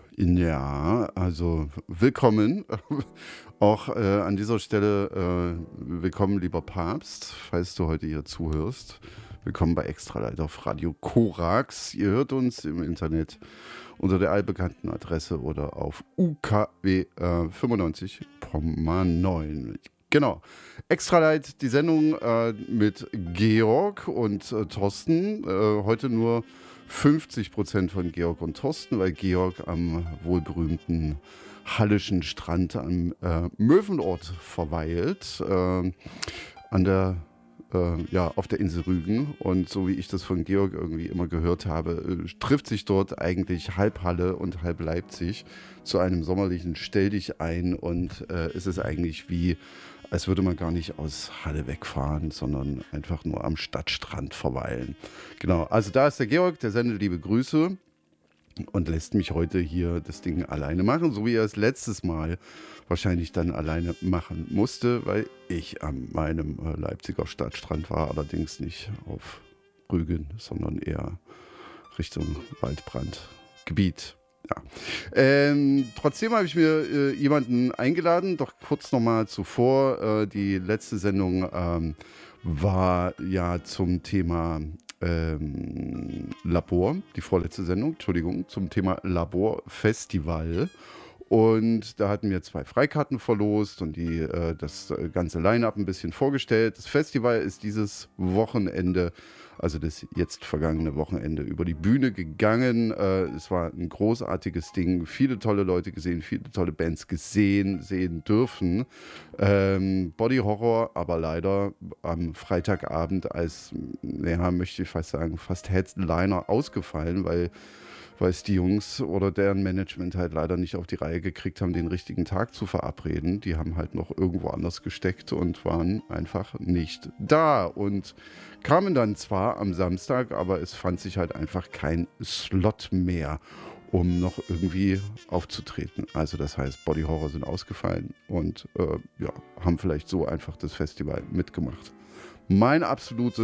Ja, also willkommen. Auch an dieser Stelle willkommen, lieber Papst, falls du heute hier zuhörst. Willkommen bei Extralight auf Radio Korax. Ihr hört uns im Internet unter der allbekannten Adresse oder auf UKW 95,9. Genau. Extralight, die Sendung mit Georg und Thorsten. Heute nur 50% von Georg und Thorsten, weil Georg am wohlberühmten Hallischen Strand am Möwenort verweilt, auf der Insel Rügen. Und so wie ich das von Georg irgendwie immer gehört habe, trifft sich dort eigentlich halb Halle und halb Leipzig zu einem sommerlichen Stelldichein und es ist eigentlich wie, als würde man gar nicht aus Halle wegfahren, sondern einfach nur am Stadtstrand verweilen. Genau, also da ist der Georg, der sendet liebe Grüße und lässt mich heute hier das Ding alleine machen, so wie er es letztes Mal wahrscheinlich dann alleine machen musste, weil ich an meinem Leipziger Stadtstrand war, allerdings nicht auf Rügen, sondern eher Richtung Waldbrandgebiet. Ja. Trotzdem habe ich mir jemanden eingeladen, doch kurz nochmal zuvor. Die letzte Sendung war ja zum Thema Labor, die vorletzte Sendung, Entschuldigung, zum Thema Laborfestival. Und da hatten wir 2 Freikarten verlost und das ganze Line-Up ein bisschen vorgestellt. Das Festival ist dieses Wochenende, also das jetzt vergangene Wochenende, über die Bühne gegangen. Es war ein großartiges Ding, viele tolle Leute gesehen, viele tolle Bands sehen dürfen. Body Horror, aber leider am Freitagabend als, möchte ich fast sagen, fast Headliner ausgefallen, weil es die Jungs oder deren Management halt leider nicht auf die Reihe gekriegt haben, den richtigen Tag zu verabreden. Die haben halt noch irgendwo anders gesteckt und waren einfach nicht da und kamen dann zwar am Samstag, aber es fand sich halt einfach kein Slot mehr, um noch irgendwie aufzutreten. Also das heißt, Body Horror sind ausgefallen und haben vielleicht so einfach das Festival mitgemacht. Meine absolute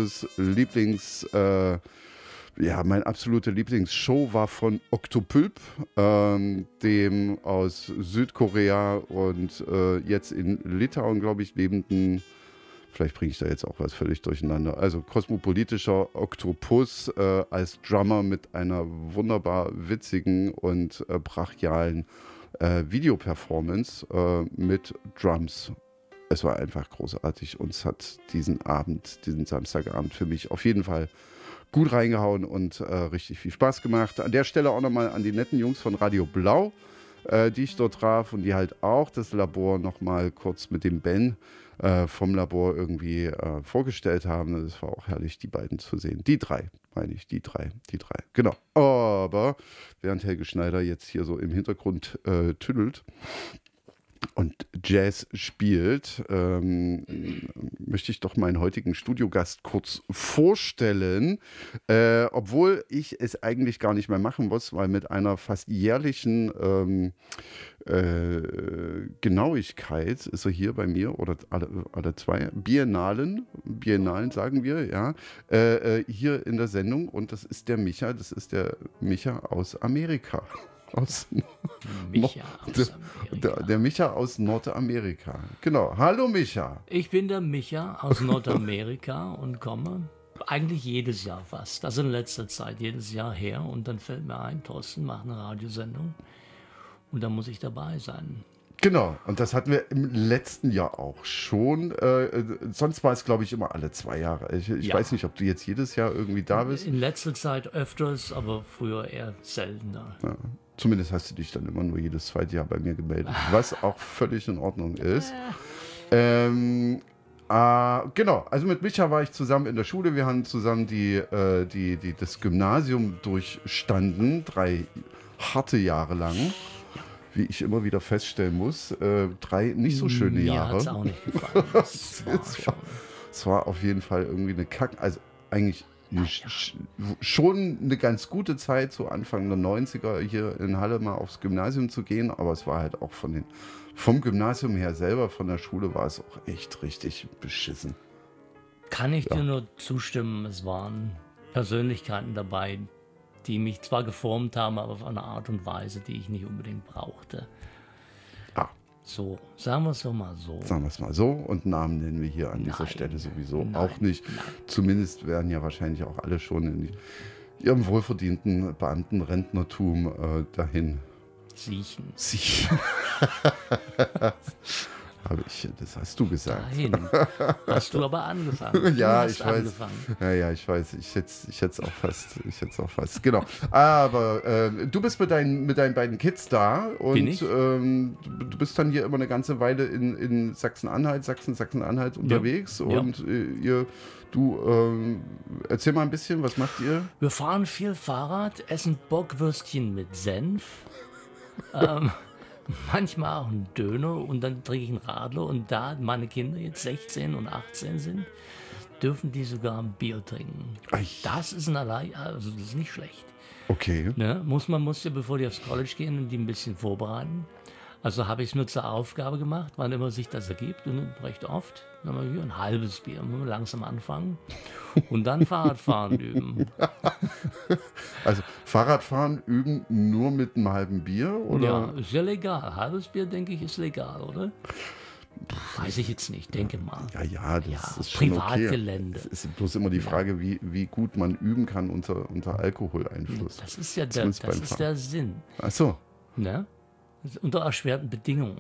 Lieblingsshow war von Octopulp, dem aus Südkorea und jetzt in Litauen, glaube ich, lebenden, vielleicht bringe ich da jetzt auch was völlig durcheinander, also kosmopolitischer Oktopus als Drummer mit einer wunderbar witzigen und brachialen Videoperformance mit Drums. Es war einfach großartig und es hat diesen Samstagabend für mich auf jeden Fall gut reingehauen und richtig viel Spaß gemacht. An der Stelle auch nochmal an die netten Jungs von Radio Blau, die ich dort traf und die halt auch das Labor nochmal kurz mit dem Ben vom Labor irgendwie vorgestellt haben. Das war auch herrlich, die beiden zu sehen. Die drei. Genau. Aber während Helge Schneider jetzt hier so im Hintergrund tüdelt und Jazz spielt, möchte ich doch meinen heutigen Studiogast kurz vorstellen, obwohl ich es eigentlich gar nicht mehr machen muss, weil mit einer fast jährlichen Genauigkeit ist er hier bei mir, oder alle 2 Biennalen sagen wir, ja, hier in der Sendung, und das ist der Micha aus Amerika. Der Micha aus Nordamerika. Genau. Hallo Micha. Ich bin der Micha aus Nordamerika und komme eigentlich jedes Jahr fast, also in letzter Zeit jedes Jahr her, und dann fällt mir ein, Thorsten macht eine Radiosendung und da muss ich dabei sein. Genau, und das hatten wir im letzten Jahr auch schon. Sonst war es, glaube ich, immer alle 2 Jahre. Ich weiß nicht, ob du jetzt jedes Jahr irgendwie da bist. In letzter Zeit öfters, aber früher eher seltener. Ja. Zumindest hast du dich dann immer nur jedes 2. Jahr bei mir gemeldet, was auch völlig in Ordnung ist. Genau, also mit Micha war ich zusammen in der Schule. Wir haben zusammen das Gymnasium durchstanden, 3 harte Jahre lang. Wie ich immer wieder feststellen muss, 3 nicht so schöne Jahre. Mir hat es auch nicht gefallen. Es war auf jeden Fall irgendwie eine also eigentlich schon eine ganz gute Zeit, so Anfang der 90er hier in Halle mal aufs Gymnasium zu gehen, aber es war halt auch vom Gymnasium her selber, von der Schule war es auch echt richtig beschissen. Kann ich dir nur zustimmen, es waren Persönlichkeiten dabei, die mich zwar geformt haben, aber auf eine Art und Weise, die ich nicht unbedingt brauchte. Ah. So, sagen wir es doch mal so. Sagen wir es mal so. Und Namen nennen wir hier an dieser Nein. Stelle sowieso Nein. auch nicht. Nein. Zumindest werden ja wahrscheinlich auch alle schon in ihrem wohlverdienten Beamten-Rentnertum dahin Siechen. Das hast du gesagt. Dahin. Hast du aber angefangen. Ja, Du hast ich weiß. angefangen. Ja, ich weiß. Ich hätte es auch fast. Genau. Aber du bist mit deinen beiden Kids da und Bin ich? Du bist dann hier immer eine ganze Weile in Sachsen-Anhalt unterwegs. Ja. Und erzähl mal ein bisschen, was macht ihr? Wir fahren viel Fahrrad, essen Bockwürstchen mit Senf. Manchmal auch einen Döner und dann trinke ich einen Radler. Und da meine Kinder jetzt 16 und 18 sind, dürfen die sogar ein Bier trinken. Ei. Das ist das ist nicht schlecht. Okay. Ne? Muss ja, bevor die aufs College gehen, die ein bisschen vorbereiten. Also habe ich es mir zur Aufgabe gemacht, wann immer sich das ergibt, und recht oft. Dann haben wir hier ein halbes Bier, müssen wir langsam anfangen und dann Fahrradfahren üben. Also Fahrradfahren üben nur mit einem halben Bier? Oder? Ja, ist ja legal. Halbes Bier, denke ich, ist legal, oder? Weiß ich jetzt nicht, denke mal. Ja, das ist schon okay. Privatgelände. Es ist bloß immer die Frage, wie gut man üben kann unter Alkoholeinfluss. Das ist ja Zumindest der Sinn. Ach so. Ne? Unter erschwerten Bedingungen.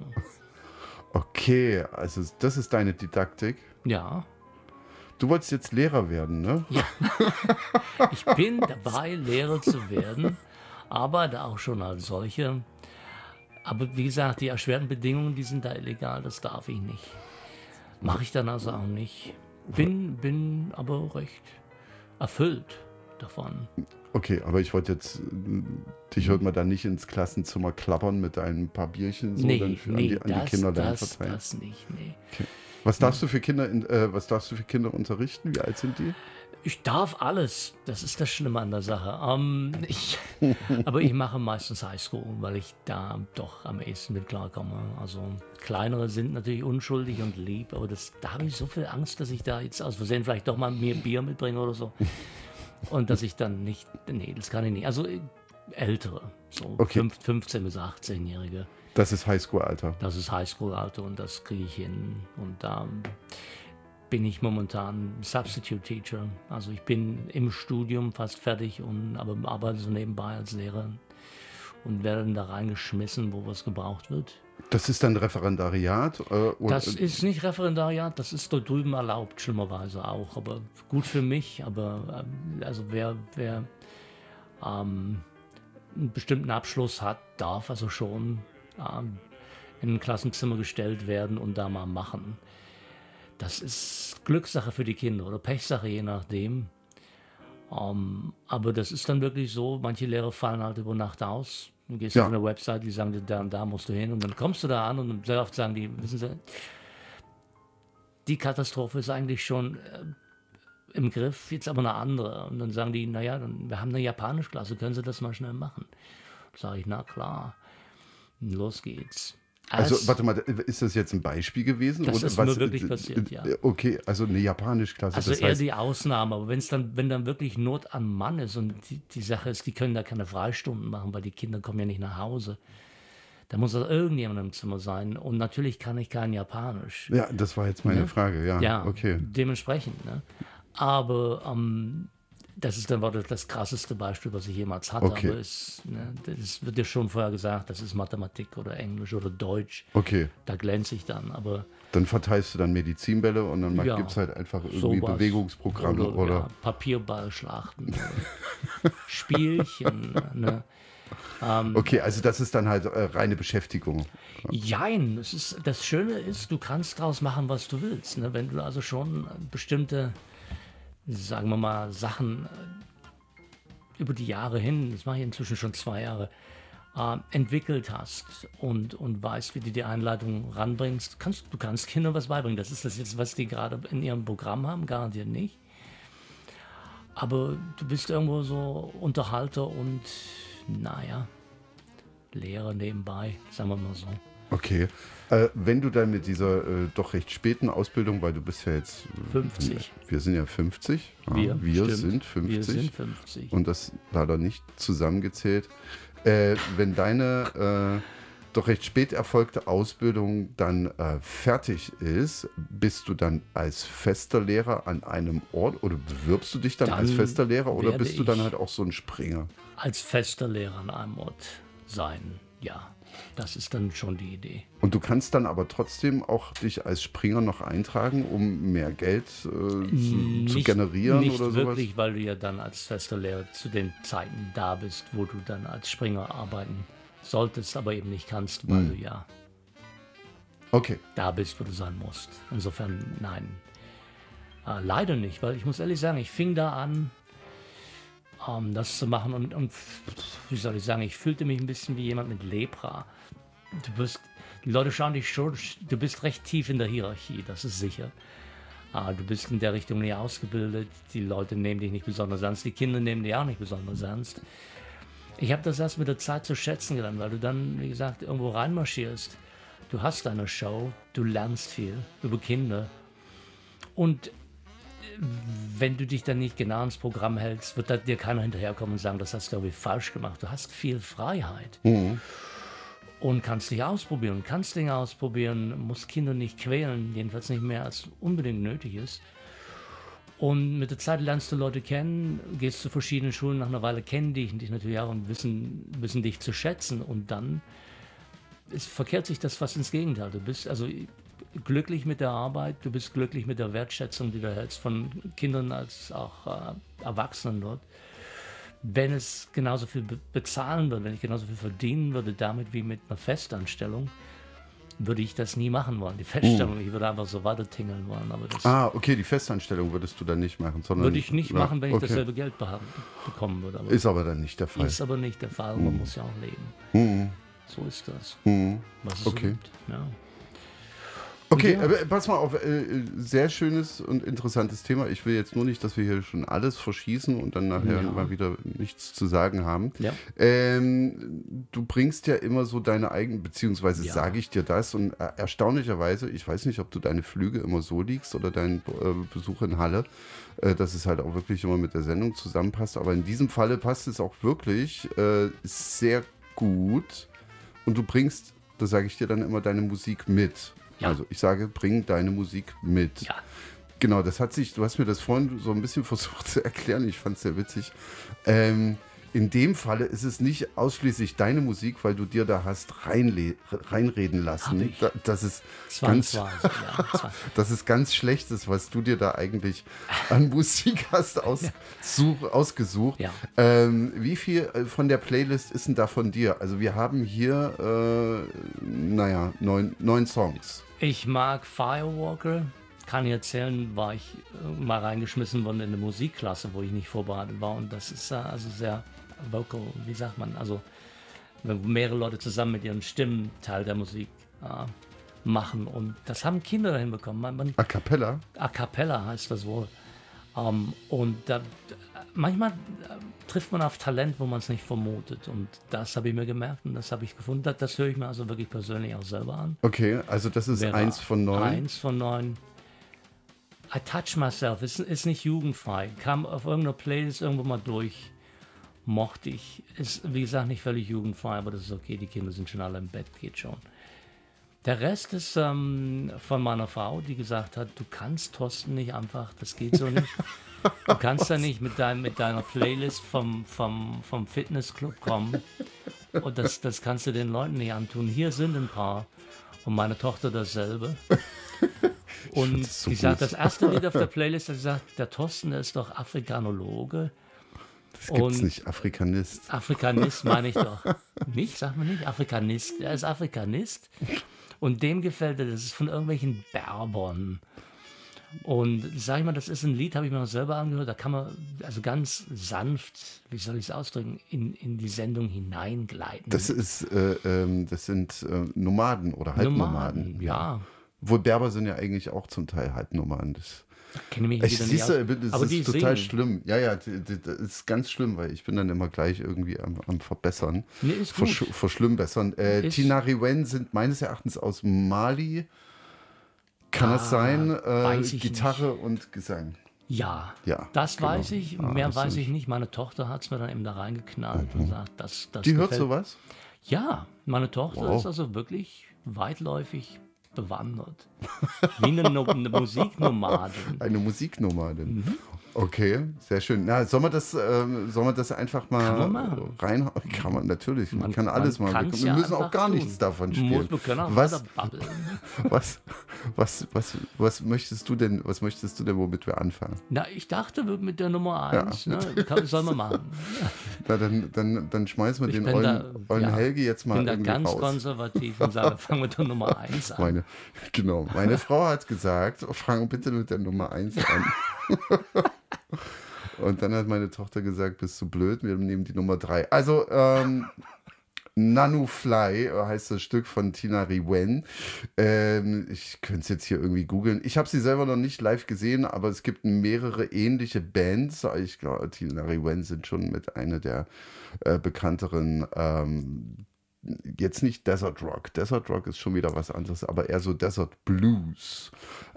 Okay, also das ist deine Didaktik. Ja. Du wolltest jetzt Lehrer werden, ne? Ja. Ich bin dabei, Lehrer zu werden, arbeite auch schon als solche. Aber wie gesagt, die erschwerten Bedingungen, die sind da illegal, das darf ich nicht. Mache ich dann also auch nicht. Bin aber recht erfüllt davon. Okay, aber ich wollte jetzt dich heute mal dann nicht ins Klassenzimmer klappern mit ein paar Bierchen so dann an die Kinder dann verteilen. Das nicht, nee. Okay. Was darfst du für Kinder unterrichten? Wie alt sind die? Ich darf alles. Das ist das Schlimme an der Sache. Aber ich mache meistens Highschool, weil ich da doch am ehesten mit klarkomme. Also kleinere sind natürlich unschuldig und lieb, aber da habe ich so viel Angst, dass ich da jetzt aus Versehen vielleicht doch mal mir Bier mitbringe oder so. Und dass ich dann nicht, nee, das kann ich nicht. Also ältere, so Okay. 15- bis 18-Jährige. Das ist Highschool-Alter. Das ist Highschool-Alter und das kriege ich hin. Und da bin ich momentan Substitute Teacher. Also ich bin im Studium fast fertig, aber arbeite so nebenbei als Lehrer und werde dann da reingeschmissen, wo was gebraucht wird. Das ist dann Referendariat? Das ist nicht Referendariat, das ist dort drüben erlaubt, schlimmerweise auch. Aber gut für mich. Aber also wer einen bestimmten Abschluss hat, darf also schon in ein Klassenzimmer gestellt werden und da mal machen. Das ist Glückssache für die Kinder oder Pechsache, je nachdem. Aber das ist dann wirklich so, manche Lehrer fallen halt über Nacht aus. Du gehst auf eine Website, die sagen dir, da und da musst du hin und dann kommst du da an und sehr oft sagen die, wissen Sie, die Katastrophe ist eigentlich schon im Griff, jetzt aber eine andere. Und dann sagen die, naja, wir haben eine Japanischklasse, können Sie das mal schnell machen? Sage ich, na klar, los geht's. Also, warte mal, ist das jetzt ein Beispiel gewesen? Das oder ist mir wirklich passiert, ja. Okay, also eine Japanischklasse. Also das eher heißt, die Ausnahme, aber wenn dann wirklich Not am Mann ist und die Sache ist, die können da keine Freistunden machen, weil die Kinder kommen ja nicht nach Hause. Da muss also irgendjemand im Zimmer sein und natürlich kann ich kein Japanisch. Ja, das war jetzt meine Frage, ja. Okay. Dementsprechend. Ne? Aber das ist dann das krasseste Beispiel, was ich jemals hatte. Okay. Aber das wird ja schon vorher gesagt, das ist Mathematik oder Englisch oder Deutsch. Okay. Da glänze ich dann, aber dann verteilst du dann Medizinbälle und dann gibt es halt einfach irgendwie sowas. Bewegungsprogramme oder ja, Papierballschlachten, Spielchen. Ne? Okay, also das ist dann halt reine Beschäftigung. Jein, das Schöne ist, du kannst daraus machen, was du willst. Ne? Wenn du also schon bestimmte, sagen wir mal, Sachen über die Jahre hin, das mache ich inzwischen schon 2 Jahre, entwickelt hast und weißt, wie du die Einleitung ranbringst, du kannst Kindern was beibringen. Das ist das jetzt, was die gerade in ihrem Programm haben, garantiert nicht. Aber du bist irgendwo so Unterhalter und, naja, Lehrer nebenbei, sagen wir mal so. Okay. Wenn du dann mit dieser doch recht späten Ausbildung, weil du bist ja jetzt 50. Wir sind ja 50. Wir sind 50. Wir sind 50. Und das leider nicht zusammengezählt. Wenn deine doch recht spät erfolgte Ausbildung dann fertig ist, bist du dann als fester Lehrer an einem Ort oder bewirbst du dich dann als fester Lehrer oder bist du dann halt auch so ein Springer? Als fester Lehrer an einem Ort sein, ja. Das ist dann schon die Idee. Und du kannst dann aber trotzdem auch dich als Springer noch eintragen, um mehr Geld zu generieren nicht oder sowas? Nicht wirklich, weil du ja dann als fester Lehrer zu den Zeiten da bist, wo du dann als Springer arbeiten solltest, aber eben nicht kannst, weil du ja da bist, wo du sein musst. Insofern nein. Leider nicht, weil ich muss ehrlich sagen, ich fing da an, das zu machen und wie soll ich sagen, ich fühlte mich ein bisschen wie jemand mit Lepra. Die Leute schauen dich schon, du bist recht tief in der Hierarchie, das ist sicher. Du bist in der Richtung nicht ausgebildet, die Leute nehmen dich nicht besonders ernst, die Kinder nehmen dich auch nicht besonders ernst. Ich habe das erst mit der Zeit zu schätzen gelernt, weil du dann, wie gesagt, irgendwo reinmarschierst. Du hast deine Show, du lernst viel über Kinder und wenn du dich dann nicht genau ins Programm hältst, wird da dir keiner hinterherkommen und sagen, das hast du irgendwie falsch gemacht. Du hast viel Freiheit und kannst dich ausprobieren, kannst Dinge ausprobieren, musst Kinder nicht quälen, jedenfalls nicht mehr als unbedingt nötig ist. Und mit der Zeit lernst du Leute kennen, gehst zu verschiedenen Schulen, nach einer Weile kennen dich natürlich auch und wissen dich zu schätzen und dann verkehrt sich das fast ins Gegenteil. Du bist also glücklich mit der Arbeit, du bist glücklich mit der Wertschätzung, die du hältst von Kindern als auch Erwachsenen dort. Wenn es genauso viel bezahlen würde, wenn ich genauso viel verdienen würde damit wie mit einer Festanstellung, würde ich das nie machen wollen. Die Feststellung, ich würde einfach so weiter tingeln wollen. Aber das okay, die Festanstellung würdest du dann nicht machen, sondern... Würde ich nicht machen, wenn ich dasselbe Geld bekommen würde. Aber ist aber dann nicht der Fall. Ist aber nicht der Fall, man muss ja auch leben. So ist das. Was es so gibt. Ja. Okay, aber pass mal auf, sehr schönes und interessantes Thema. Ich will jetzt nur nicht, dass wir hier schon alles verschießen und dann nachher mal wieder nichts zu sagen haben. Ja. Du bringst ja immer so deine eigenen, beziehungsweise sage ich dir das und erstaunlicherweise, ich weiß nicht, ob du deine Flüge immer so liegst oder deinen Besuch in Halle, dass es halt auch wirklich immer mit der Sendung zusammenpasst, aber in diesem Falle passt es auch wirklich sehr gut und du bringst, das sage ich dir dann immer, deine Musik mit. Ja. Also ich sage, bring deine Musik mit. Ja. Genau, du hast mir das vorhin so ein bisschen versucht zu erklären, ich fand es sehr witzig. In dem Falle ist es nicht ausschließlich deine Musik, weil du dir da hast reinreden lassen. Das ist das ist ganz Schlechtes, was du dir da eigentlich an Musik hast ausgesucht. Ja. Wie viel von der Playlist ist denn da von dir? Also wir haben hier, 9 Songs. Ich mag Firewalker. Kann ich erzählen, war ich mal reingeschmissen worden in eine Musikklasse, wo ich nicht vorbereitet war. Und das ist also sehr vocal, wie sagt man, also wenn mehrere Leute zusammen mit ihren Stimmen Teil der Musik machen. Und das haben Kinder dahin bekommen. A cappella? A cappella heißt das wohl. Und manchmal trifft man auf Talent, wo man es nicht vermutet. Und das habe ich mir gemerkt und das habe ich gefunden. Das höre ich mir also wirklich persönlich auch selber an. Okay, also das ist 1 von 9. 1 von 9. I Touch Myself ist nicht jugendfrei. Kam auf irgendeiner Playlist irgendwo mal durch. Mochte ich. Ist, wie gesagt, nicht völlig jugendfrei, aber das ist okay. Die Kinder sind schon alle im Bett, geht schon. Der Rest ist von meiner Frau, die gesagt hat, du kannst Thorsten nicht einfach, das geht so nicht. Du kannst da nicht mit deiner Playlist vom Fitnessclub kommen. Und das kannst du den Leuten nicht antun. Hier sind ein paar. Und meine Tochter dasselbe. Und sie sagt, das erste Lied auf der Playlist, hat gesagt, der Thorsten, der ist doch Afrikanologe. Das gibt's nicht, Afrikanist. Afrikanist meine ich doch. Nicht, sagt man nicht, Afrikanist. Er ist Afrikanist. Und dem gefällt er, das ist von irgendwelchen Berbern. Und sag ich mal, das ist ein Lied, habe ich mir noch selber angehört, da kann man also ganz sanft, wie soll ich es ausdrücken, in die Sendung hineingleiten. Das sind Nomaden oder Halbnomaden. Ja. Wohl Berber sind ja eigentlich auch zum Teil Halbnomaden. Kenne mich Ich wieder nicht siehst aus. du, das Aber ist die total singen. schlimm. Ja, das ist ganz schlimm, weil ich bin dann immer gleich irgendwie am Verbessern. Nee, ist gut. Verschlimmbessern. Ist- Tinari Wen sind meines Erachtens aus Mali. Kann das sein? weiß ich Gitarre und Gesang. Ja, Ja, das genau. weiß ich. Mehr weiß ich nicht. Meine Tochter hat es mir dann eben da reingeknallt und sagt, das Die hört gefällt. sowas? Ja, meine Tochter Wow. ist also wirklich weitläufig bewandert. Wie eine Musiknomadin. Eine Musiknomadin. Mhm. Okay, sehr schön. Na, sollen wir das einfach mal Kann man machen. reinhauen? Kann man natürlich. Man kann Man alles mal. kann's Wir ja müssen auch einfach gar tun. nichts davon spielen. Wir können auch Was, weiter babbeln. was möchtest du denn, womit wir anfangen? Na, ich dachte mit der Nummer 1, ne, sollen wir machen. Na, dann schmeißen wir Ich den bin da- ollen ja, Helgi jetzt mal bin da irgendwie ganz raus. konservativ und sage, fangen wir mit der Nummer 1 an. Meine Frau hat gesagt, fang bitte mit der Nummer 1 an. Und dann hat meine Tochter gesagt, bist du blöd, wir nehmen die Nummer 3. Also, Nanu Fly heißt das Stück von Tinari Wen. Ich könnte es jetzt hier irgendwie googeln. Ich habe sie selber noch nicht live gesehen, aber es gibt mehrere ähnliche Bands. Ich glaube, Tinari Wen sind schon mit einer der bekannteren, jetzt nicht Desert Rock. Desert Rock ist schon wieder was anderes, aber eher so Desert Blues.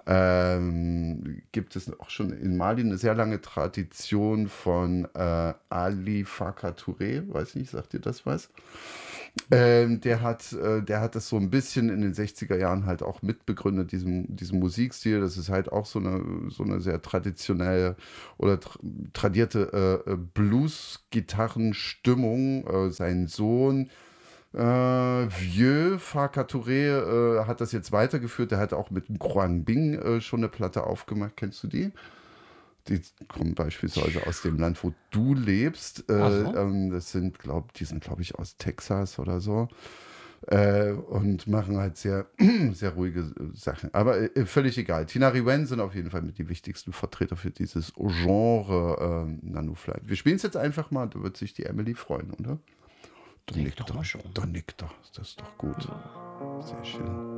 Gibt es auch schon in Mali eine sehr lange Tradition von Ali Farka Touré, weiß nicht, sagt ihr das was? Der hat das so ein bisschen in den 60er Jahren halt auch mitbegründet, diesen Musikstil. Das ist halt auch so eine sehr traditionelle oder tradierte Blues-Gitarrenstimmung. Sein Sohn Vieux Farka Touré hat das jetzt weitergeführt. Der hat auch mit Quang Bing schon eine Platte aufgemacht. Kennst du die? Die kommen beispielsweise aus dem Land, wo du lebst. Das sind, die sind, glaube ich, aus Texas oder so. Und machen halt sehr, sehr ruhige Sachen. Aber völlig egal. Tinari Wen sind auf jeden Fall mit die wichtigsten Vertreter für dieses Genre Nanu Fly. Wir spielen es jetzt einfach mal, da wird sich die Emily freuen, oder? Denk doch mal schon. Da nickt er. Das ist doch gut. Sehr schön.